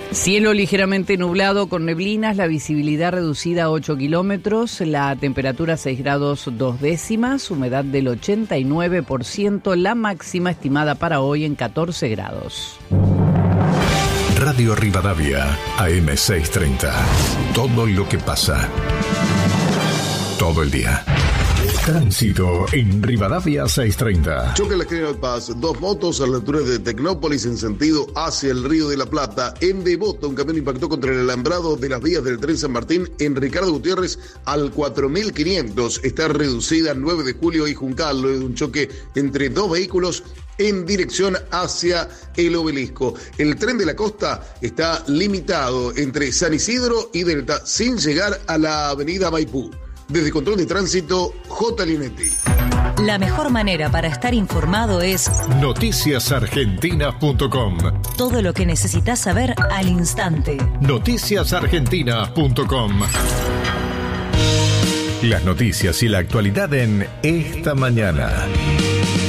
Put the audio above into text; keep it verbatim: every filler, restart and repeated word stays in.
Cielo ligeramente nublado con neblinas, la visibilidad reducida a ocho kilómetros, la temperatura seis grados dos décimas, humedad del ochenta y nueve por ciento, la máxima estimada para hoy en catorce grados. Radio Rivadavia, A M seiscientos treinta. Todo lo que pasa. Todo el día. Tránsito en Rivadavia seiscientos treinta. Choque en la General Paz, dos motos a la altura de Tecnópolis en sentido hacia el Río de la Plata. En Devoto, un camión impactó contra el alambrado de las vías del tren San Martín en Ricardo Gutiérrez al cuatro mil quinientos. Está reducida nueve de julio y Juncal, luego de un choque entre dos vehículos en dirección hacia el Obelisco. El tren de la costa está limitado entre San Isidro y Delta sin llegar a la avenida Maipú. Desde Control de Tránsito, J. Linetti. La mejor manera para estar informado es noticias argentinas punto com. Todo lo que necesitas saber al instante. noticias argentinas punto com. Las noticias y la actualidad en Esta Mañana.